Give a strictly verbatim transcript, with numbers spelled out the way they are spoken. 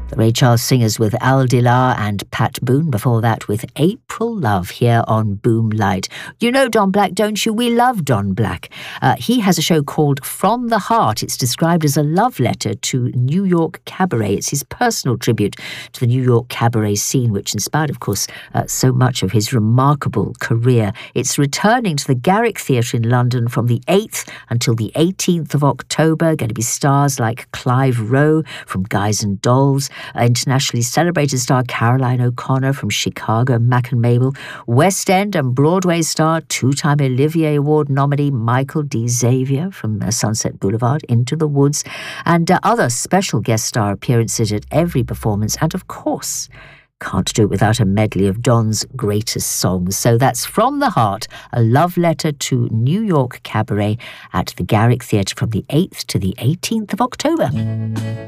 The Ray Charles Singers with Al Dilar and Pat Boone, before that with April Love here on Boom Light. You know Don Black, don't you? We love Don Black. Uh, he has a show called From the Heart. It's described as a love letter to New York cabaret. It's his personal tribute to the New York cabaret scene, which inspired, of course, uh, so much of his remarkable career. It's returning to the Garrick Theatre in London from the eighth until the eighteenth of October. Going to be stars like Clive Rowe from Guys and Dolls, Uh, internationally celebrated star Caroline O'Connor from Chicago, Mac and Mabel, West End and Broadway star, two-time Olivier Award nominee Michael D. Xavier from uh, Sunset Boulevard, Into the Woods, and uh, other special guest star appearances at every performance, and of course, can't do it without a medley of Don's greatest songs. So that's From the Heart, a love letter to New York cabaret at the Garrick Theatre from the eighth to the eighteenth of October.